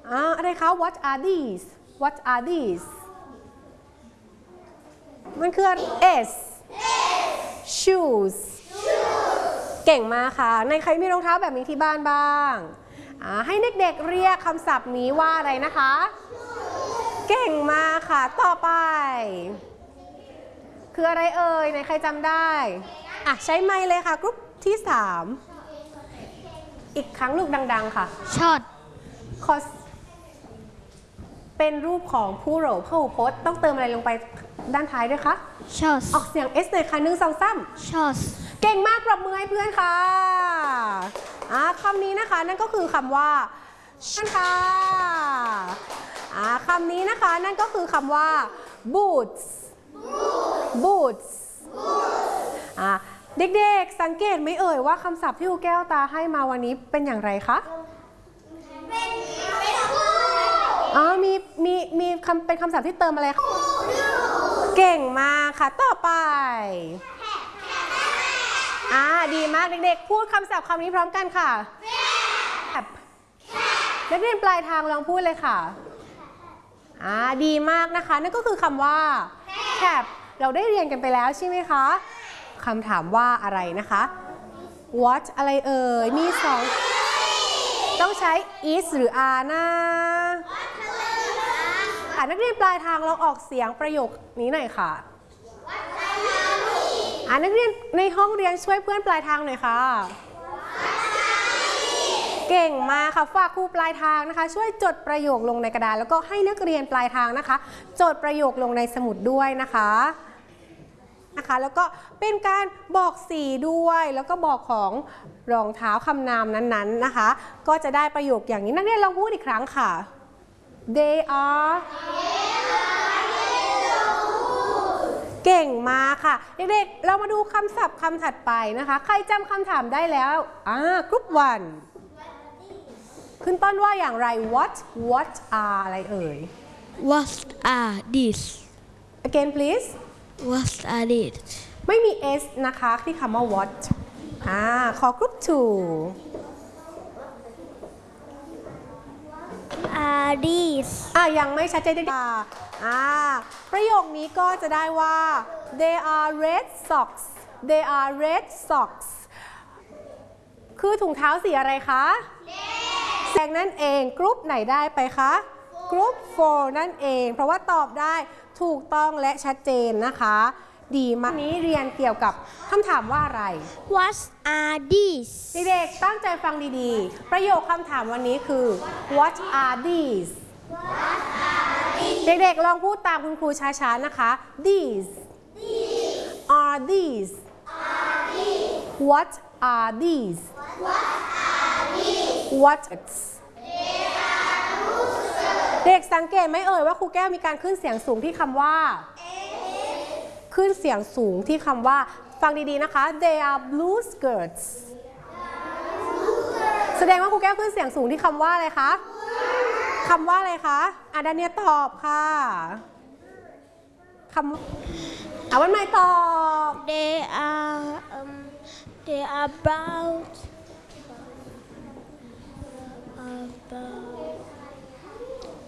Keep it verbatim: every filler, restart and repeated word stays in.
อ่าอะไรคะ what are these what are these มันคือ S shoes เก่งมากค่ะในใครมีรองเท้าแบบนี้ที่บ้านบ้างให้เด็กๆเรียกคำศัพท์นี้ว่าอะไรนะคะเก่งมากค่ะต่อไปคืออะไรเอ่ยในใครจำได้อ่ะใช้ไมค์เลยค่ะกรุ๊ปที่สามอีกครั้งลูกดังๆค่ะช็อตคอสเป็นรูปของผู้โหลพหูพจน์ต้องเติมอะไรลงไปด้านท้ายด้วยคะช็อตออกเสียง S หน่อยค่ะหนึ่งสองสามช็อตเก่งมากปรบมือให้เพื่อนค่ะอ่าคำนี้นะคะนั่นก็คือคำว่านั่นค่ะอ่าคำนี้นะคะนั่นก็คือคำว่า boots boots อ่าเด็กๆสังเกตไหมเอ่ยว่าคำศัพท์ที่ครูแก้วตาให้มาวันนี้เป็นอย่างไรคะอ๋อมีมีมีคำเป็นคำศัพท์ที่เติมอะไรคะเก่งมากค่ะต่อไปอ่าดีมากเด็กๆพูดคำศัพท์คำนี้พร้อมกันค่ะนักเรียนปลายทางลองพูดเลยค่ะอ่าดีมากนะคะนั่นก็คือคำว่า cap เราได้เรียนกันไปแล้วใช่ไหมคะคำถามว่าอะไรนะคะ what อะไรเอ่ยมีสองต้องใช้ is หรือ are นะอ่านักเรียนปลายทางลองออกเสียงประโยคนี้หน่อยค่ะอ่านักเรียนในห้องเรียนช่วยเพื่อนปลายทางหน่อยค่ะเก่งมากค่ะฝากครูปลายทางนะคะช่วยจดประโยคลงในกระดาษแล้วก็ให้นักเรียนปลายทางนะคะจดประโยคลงในสมุดด้วยนะคะนะคะแล้วก็เป็นการบอกสีด้วยแล้วก็บอกของรองเท้าคำนามนั้นๆนะคะก็จะได้ประโยคอย่างนี้นักเรียนลองพูดอีกครั้งค่ะ they are เก่งมากค่ะเด็กๆเรามาดูคำศัพท์คำถัดไปนะคะใครจำคำถามได้แล้วอ่ากรุ๊ปวันขึ้นต้นว่าอย่างไร what what are อะไรเอ่ย What are these again please What are these ไม่มี s นะคะที่คำว่า what อ่าขอกรุ๊ป two are these อ่ายังไม่ชัดเจนได้อ่าประโยคนี้ก็จะได้ว่า they are red socks they are red socks คือถุงเท้าสีอะไรคะแดงนั่นเองกรุ๊ปไหนได้ไปคะกรุ๊ป four นั่นเองเพราะว่าตอบได้ถูกต้องและชัดเจนนะคะดีมากนี้เรียนเกี่ยวกับคำถามว่าอะไร What are these เด็กๆตั้งใจฟังดีๆประโยคคำถามวันนี้คือ What are these เด็กๆลองพูดตามคุณครูช้าๆนะคะ These are these What are these What เด็กสังเกตไหมเอ่ยว่าครูแก้วมีการขึ้นเสียงสูงที่คำว่าขึ้นเสียงสูงที่คำว่าฟังดีๆนะคะ they are blue skirts แสดงว่าครูแก้วขึ้นเสียงสูงที่คำว่าอะไรคะคำว่าอะไรคะอ่ะดาเนียตอบค่ะคำอ่ะวันใหม่ตอบ They are um they are about about